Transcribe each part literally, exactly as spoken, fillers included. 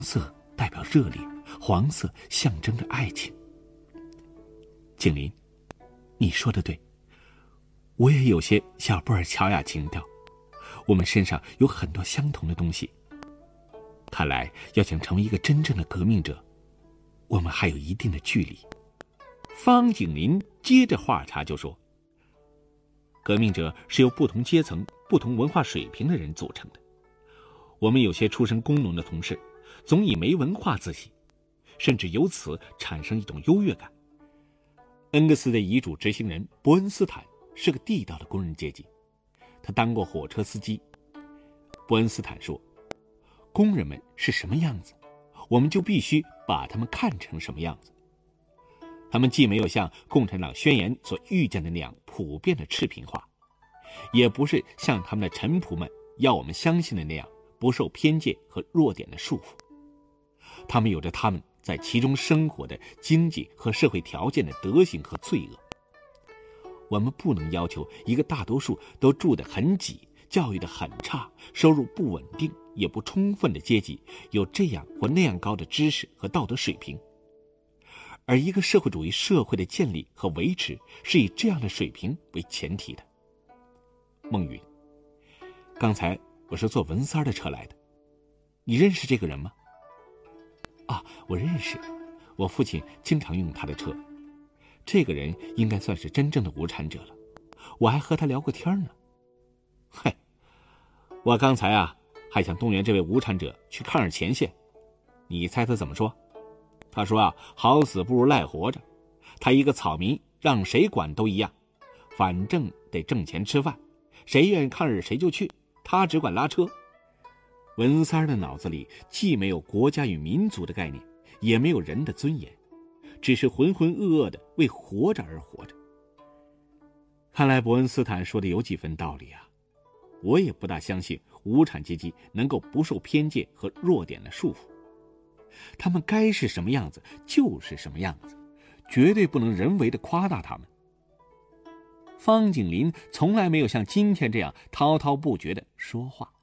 色代表热烈，黄色象征着爱情。景林，你说的对，我也有些小布尔乔亚情调，我们身上有很多相同的东西。看来要想成为一个真正的革命者，我们还有一定的距离。方景林接着话茬就说，革命者是由不同阶层、不同文化水平的人组成的。我们有些出身工农的同事，总以没文化自喜，甚至由此产生一种优越感。恩格斯的遗嘱执行人伯恩斯坦是个地道的工人阶级，他当过火车司机。伯恩斯坦说，工人们是什么样子，我们就必须把他们看成什么样子。他们既没有像共产党宣言所预见的那样普遍的赤贫化，也不是像他们的臣仆们要我们相信的那样不受偏见和弱点的束缚。他们有着他们在其中生活的经济和社会条件的德行和罪恶。我们不能要求一个大多数都住得很挤、教育得很差、收入不稳定也不充分的阶级有这样或那样高的知识和道德水平。而一个社会主义社会的建立和维持是以这样的水平为前提的。孟云，刚才我是坐文三的车来的，你认识这个人吗？啊，我认识，我父亲经常用他的车。这个人应该算是真正的无产者了，我还和他聊过天呢。嘿，我刚才啊还想动员这位无产者去抗日前线，你猜他怎么说？他说啊，好死不如赖活着，他一个草民让谁管都一样，反正得挣钱吃饭，谁愿意抗日谁就去，他只管拉车。文三的脑子里既没有国家与民族的概念，也没有人的尊严，只是浑浑噩噩的为活着而活着。看来伯恩斯坦说的有几分道理啊，我也不大相信无产阶级能够不受偏见和弱点的束缚。他们该是什么样子就是什么样子，绝对不能人为的夸大他们。方景林从来没有像今天这样滔滔不绝的说话。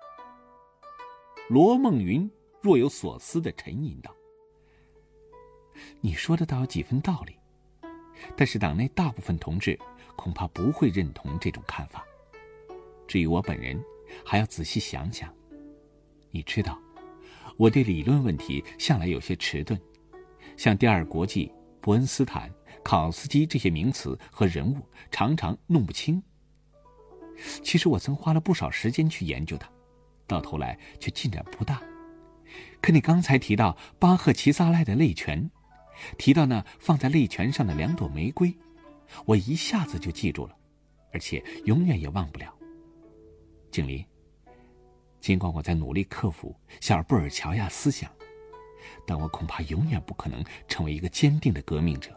罗梦云若有所思地沉吟道，你说的倒有几分道理，但是党内大部分同志恐怕不会认同这种看法。至于我本人，还要仔细想想。你知道，我对理论问题向来有些迟钝，像第二国际、伯恩斯坦、考斯基这些名词和人物常常弄不清。其实我曾花了不少时间去研究它，到头来却进展不大。可你刚才提到巴赫齐萨赖的泪泉，提到那放在泪泉上的两朵玫瑰，我一下子就记住了，而且永远也忘不了。景林，尽管我在努力克服小尔布尔乔亚思想，但我恐怕永远不可能成为一个坚定的革命者。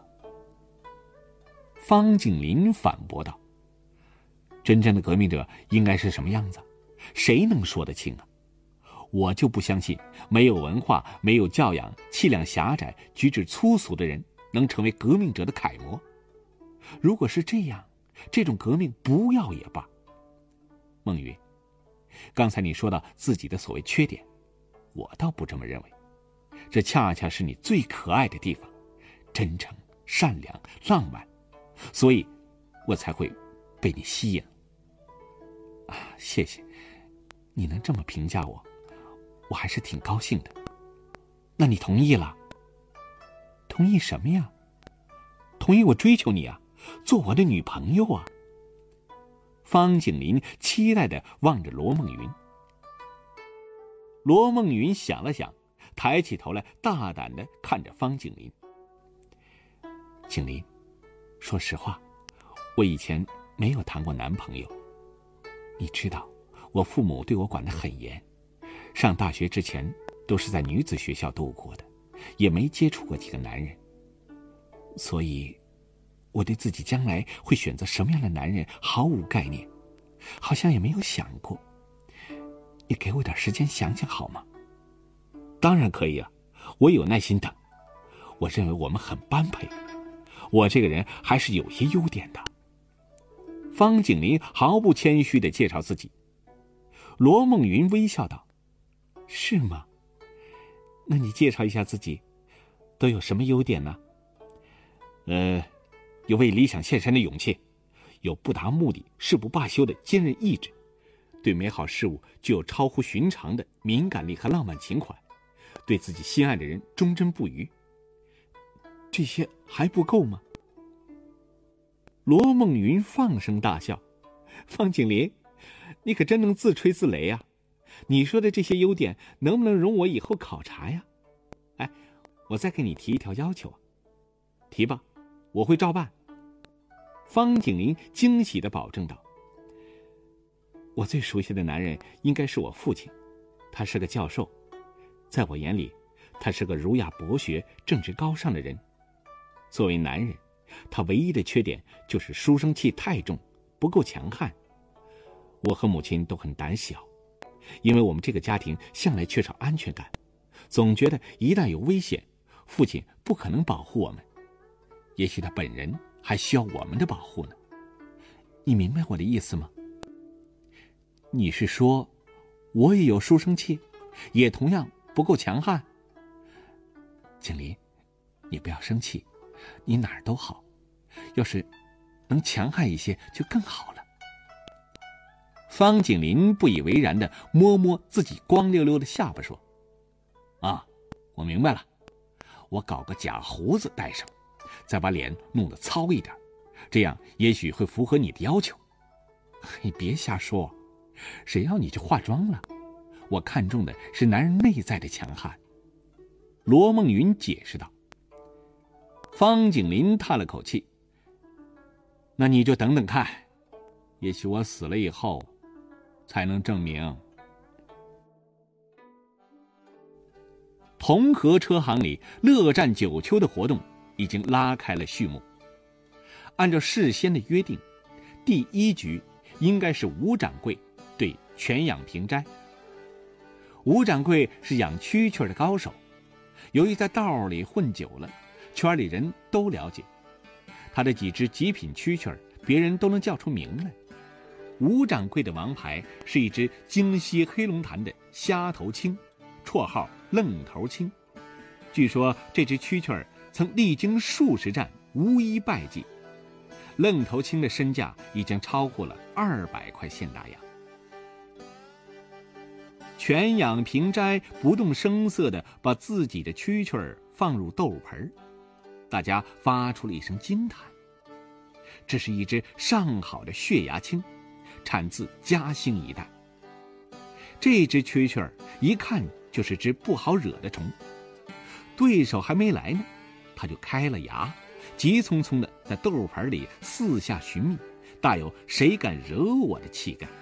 方景林反驳道，真正的革命者应该是什么样子？谁能说得清啊？我就不相信没有文化、没有教养、气量狭窄、举止粗俗的人能成为革命者的楷模。如果是这样，这种革命不要也罢。孟云，刚才你说到自己的所谓缺点，我倒不这么认为，这恰恰是你最可爱的地方，真诚、善良、浪漫，所以我才会被你吸引。啊，谢谢，你能这么评价我，我还是挺高兴的。那你同意了？同意什么呀？同意我追求你啊，做我的女朋友啊。方景林期待地望着罗梦云。罗梦云想了想，抬起头来，大胆地看着方景林。景林，说实话，我以前没有谈过男朋友。你知道，我父母对我管得很严，上大学之前都是在女子学校度过的，也没接触过几个男人。所以我对自己将来会选择什么样的男人毫无概念，好像也没有想过。你给我点时间想想好吗？当然可以啊，我有耐心等。我认为我们很般配，我这个人还是有些优点的。方景林毫不谦虚地介绍自己。罗梦云微笑道，是吗？ 那你介绍一下自己，都有什么优点呢？呃，有为理想献身的勇气，有不达目的誓不罢休的坚韧意志，对美好事物具有超乎寻常的敏感力和浪漫情怀，对自己心爱的人忠贞不渝。这些还不够吗？罗梦云放声大笑：“方景林，你可真能自吹自擂啊！你说的这些优点能不能容我以后考察呀？哎，我再给你提一条要求啊。”“提吧，我会照办。”方景林惊喜地保证道。“我最熟悉的男人应该是我父亲，他是个教授，在我眼里，他是个儒雅博学、正直高尚的人。作为男人，他唯一的缺点就是书生气太重，不够强悍。我和母亲都很胆小，因为我们这个家庭向来缺少安全感，总觉得一旦有危险，父亲不可能保护我们。也许他本人还需要我们的保护呢。你明白我的意思吗？”“你是说，我也有书生气，也同样不够强悍？”“景林，你不要生气，你哪儿都好，要是能强悍一些就更好了。”方景林不以为然地摸摸自己光溜溜的下巴说：“啊，我明白了，我搞个假胡子戴上，再把脸弄得糙一点，这样也许会符合你的要求。”“你别瞎说，谁要你去化妆了？我看重的是男人内在的强悍。”罗梦云解释道。方景林叹了口气：“那你就等等看，也许我死了以后才能证明。”同和车行里乐战九秋的活动已经拉开了序幕。按照事先的约定，第一局应该是吴掌柜对全养平斋。吴掌柜是养蛐蛐的高手，由于在道里混久了，圈里人都了解他的几只极品蛐蛐，别人都能叫出名来。吴掌柜的王牌是一只京西黑龙潭的虾头青，绰号愣头青。据说这只蛐蛐曾历经数十战无一败绩，愣头青的身价已经超过了二百块现大洋。全养平斋不动声色地把自己的蛐蛐放入豆盆，大家发出了一声惊叹。这是一只上好的血牙青，产自嘉兴一带。这只蛐蛐一看就是只不好惹的虫，对手还没来呢，它就开了牙，急匆匆地在豆盆里四下寻觅，大有谁敢惹我的气概。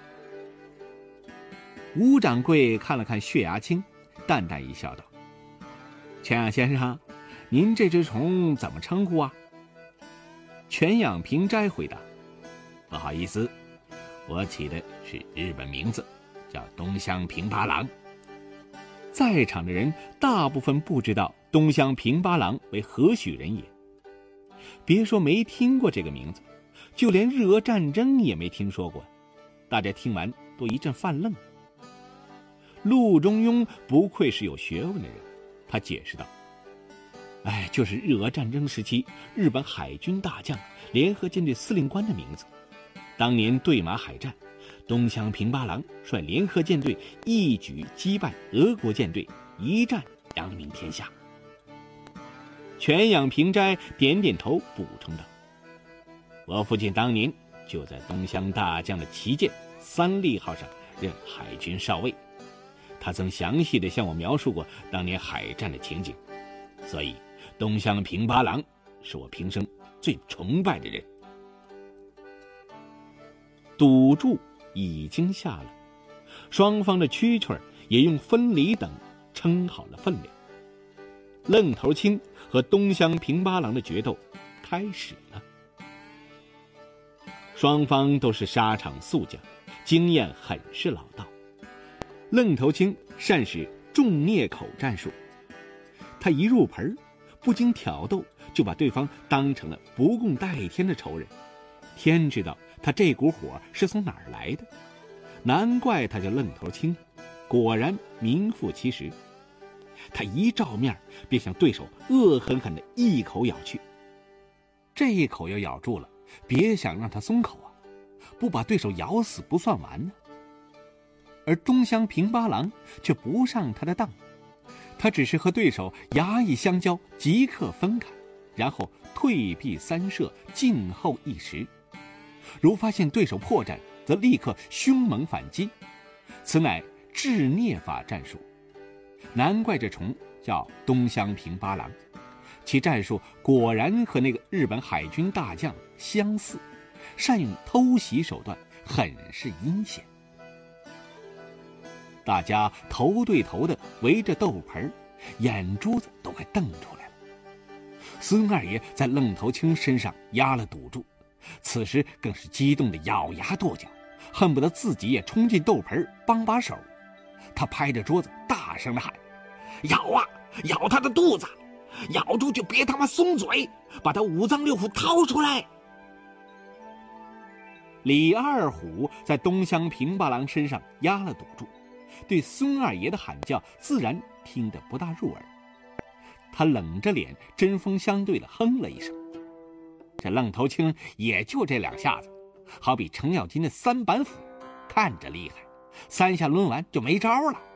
吴掌柜看了看血牙青，淡淡一笑道：“全养先生，您这只虫怎么称呼啊？”全养平斋回答：“不好意思，我起的是日本名字，叫东乡平八郎。”在场的人大部分不知道东乡平八郎为何许人也。别说没听过这个名字，就连日俄战争也没听说过。大家听完都一阵犯愣。陆中庸不愧是有学问的人，他解释道：“哎，就是日俄战争时期日本海军大将联合舰队司令官的名字。当年对马海战，东乡平八郎率联合舰队一举击败俄国舰队，一战扬名天下。”全养平斋点点头，补充道：“我父亲当年就在东乡大将的旗舰三利号上任海军少尉，他曾详细地向我描述过当年海战的情景，所以东乡平八郎是我平生最崇拜的人。”赌注已经下了，双方的蛐蛐也用分离等称好了分量。愣头青和东乡平八郎的决斗开始了。双方都是沙场宿将，经验很是老道。愣头青善使重啮口战术，他一入盆，不经挑逗就把对方当成了不共戴天的仇人。天知道他这股火是从哪儿来的，难怪他叫愣头青，果然名副其实。 他一照面便向对手恶狠狠地一口咬去。这一口要咬住了，别想让他松口啊，不把对手咬死不算完呢。而东乡平八郎却不上他的当，他只是和对手牙一相交，即刻分开，然后退避三舍，静候一时。如发现对手破绽，则立刻凶猛反击，此乃制孽法战术。难怪这虫叫东乡平八郎，其战术果然和那个日本海军大将相似，善用偷袭手段，很是阴险。大家头对头的围着豆盆，眼珠子都快瞪出来了。孙二爷在愣头青身上压了赌注，此时更是激动的咬牙跺脚，恨不得自己也冲进豆盆帮把手。他拍着桌子大声的喊：咬啊，咬他的肚子，咬住就别他妈松嘴，把他五脏六腑掏出来。李二虎在东乡平八郎身上压了赌注，对孙二爷的喊叫自然听得不大入耳。他冷着脸针锋相对的哼了一声。这愣头青也就这两下子，好比程咬金的三板斧，看着厉害，三下抡完就没招了。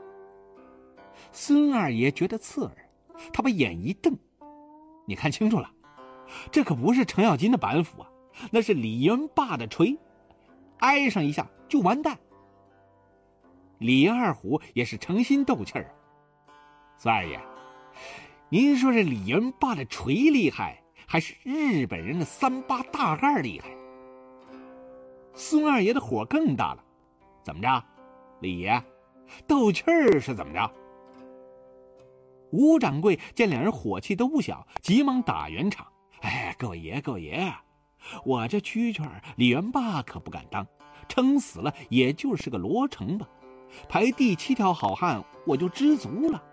孙二爷觉得刺耳，他把眼一瞪：你看清楚了，这可不是程咬金的板斧啊，那是李元霸的锤，挨上一下就完蛋。李二虎也是诚心斗气儿。孙二爷，您说这李元霸的锤厉害，还是日本人的三八大盖厉害？孙二爷的火更大了。怎么着，李爷斗气儿是怎么着？吴掌柜见两人火气都不小，急忙打圆场：哎，各位爷各位爷，我这蛐蛐李元霸可不敢当，撑死了也就是个罗成吧，排第七条好汉我就知足了。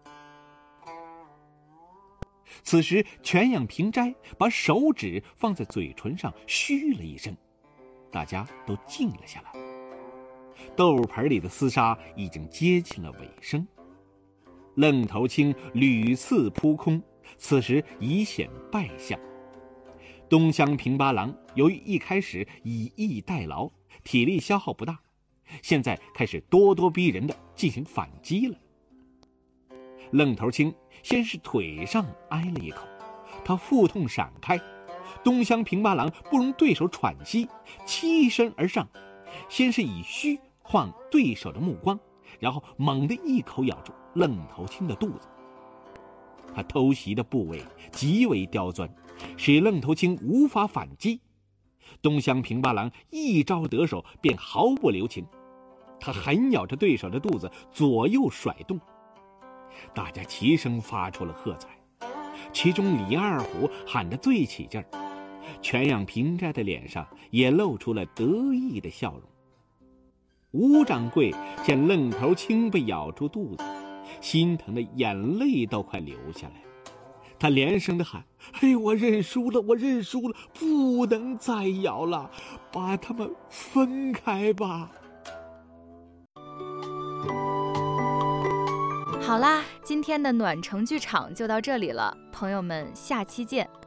此时全养平斋把手指放在嘴唇上嘘了一声，大家都静了下来。豆盆里的厮杀已经接近了尾声，愣头青屡次扑空，此时已显败相。东乡平八郎由于一开始以逸待劳，体力消耗不大，现在开始咄咄逼人的进行反击了。愣头青先是腿上挨了一口，他腹痛闪开，东乡平八郎不容对手喘息，欺身而上，先是以虚晃对手的目光，然后猛地一口咬住愣头青的肚子。他偷袭的部位极为刁钻，使愣头青无法反击。东乡平八郎一招得手便毫不留情，他狠咬着对手的肚子，左右甩动。大家齐声发出了喝彩，其中李二虎喊得最起劲儿，全养平斋的脸上也露出了得意的笑容。吴掌柜见愣头青被咬住肚子，心疼的眼泪都快流下来了，他连声的喊：哎，我认输了，我认输了，不能再咬了，把他们分开吧。 好啦，今天的暖城剧场就到这里了，朋友们，下期见。